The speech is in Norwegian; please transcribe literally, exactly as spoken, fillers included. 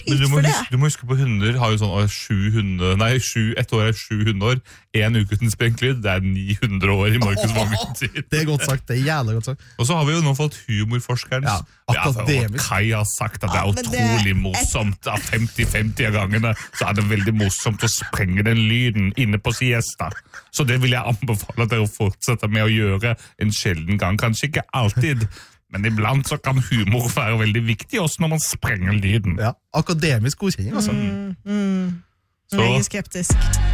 Men du må, huske, du må huske på hunder har jo sånn å, sju hunder, nei, sju, ett år er sju hundeår, en uke uten sprenklyd, det er ni hundre år i Markus Vangen tid. Det er godt sagt, det er jævlig godt sagt. Og så har vi jo nå fått humorforskeren. Ja, akademisk. Kai har sagt at det er Ja, men det- utrolig morsomt, av femti femti av gangene, så er det veldig morsomt å sprenge den lyden inne på siesta. Så det vil jeg anbefale dere å fortsette med å gjøre en sjelden gang, kanskje ikke alltid, men iblant så kan humor være veldig viktig også når man sprenger lyden. Ja, akademisk godkjenning, altså. Mm, mm. Så- Jeg er skeptisk.